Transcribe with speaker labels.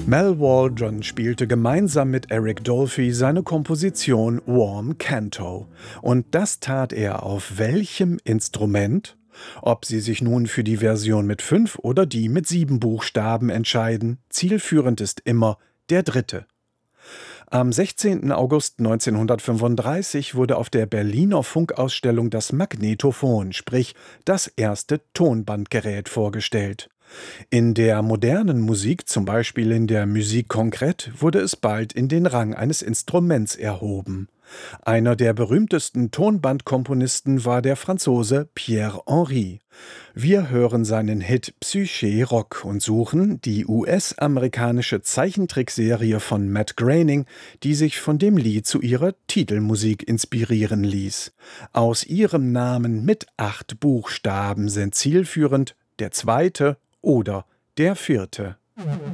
Speaker 1: Mal Waldron spielte gemeinsam mit Eric Dolphy seine Komposition Warm Canto. Und das tat er auf welchem Instrument? Ob Sie sich nun für die Version mit 5 oder die mit 7 Buchstaben entscheiden, zielführend ist immer der dritte. Am 16. August 1935 wurde auf der Berliner Funkausstellung das Magnetophon, sprich das erste Tonbandgerät, vorgestellt. In der modernen Musik, zum Beispiel in der Musique concrète, wurde es bald in den Rang eines Instruments erhoben. Einer der berühmtesten Tonbandkomponisten war der Franzose Pierre Henry. Wir hören seinen Hit Psyché Rock und suchen die US-amerikanische Zeichentrickserie von Matt Groening, die sich von dem Lied zu ihrer Titelmusik inspirieren ließ. Aus ihrem Namen mit 8 Buchstaben sind zielführend der zweite oder der vierte.